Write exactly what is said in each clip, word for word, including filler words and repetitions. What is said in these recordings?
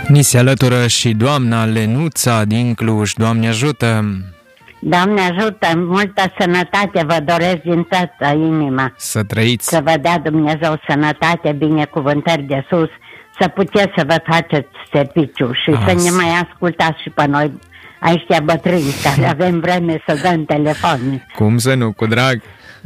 Ni se alătură și doamna Lenuța din Cluj. Doamne ajută! Doamne ajută! Multă sănătate vă doresc din toată inima. Să trăiți! Să vă dea Dumnezeu sănătate, binecuvântări de sus, să puteți să vă faceți serviciu și Asta. să ne mai ascultați și pe noi, aici bătrâni, care avem vreme să dăm telefon. Cum să nu, cu drag!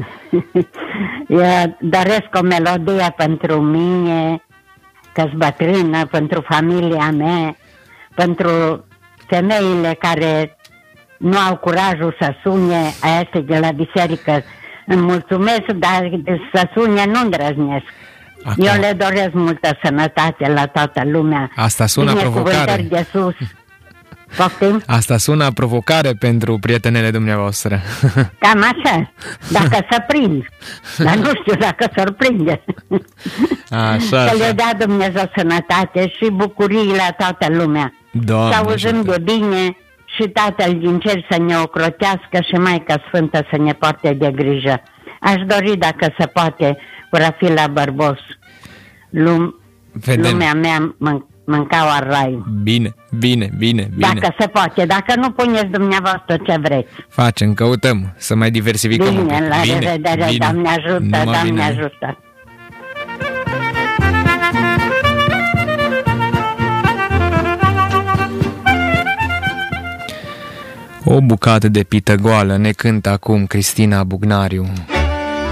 Eu doresc o melodie pentru mine, că-s bătrână, pentru familia mea, pentru femeile care nu au curajul să sune, aia este de la biserică. Îmi mulțumesc, dar să sune nu îndrăznesc. Aha. Eu le doresc multă sănătate la toată lumea. Asta sună provocare. De sus. Poftim? Asta sună provocare pentru prietenele dumneavoastră. Cam așa, dacă se prind. Dar nu știu dacă s-or prinde. Așa, Să așa. le dea Dumnezeu sănătate și bucurii la toată lumea. Doamne Să auzim ajută. de bine și Tatăl din cer să ne ocrotească și Maica Sfântă să ne poarte de grijă. Aș dori, dacă se poate, cu Rafila Bărbos, Lum- Vedem. lumea mea mân- mâncau al rai. Bine, bine, bine, bine. Dacă se poate, dacă nu puneți dumneavoastră ce vreți. Facem, căutăm să mai diversificăm un Bine, pic. la revedere, bine. Doamne ajută, Numai Doamne bine. ajută. O bucată de pită goală ne cântă acum Cristina Bugnariu.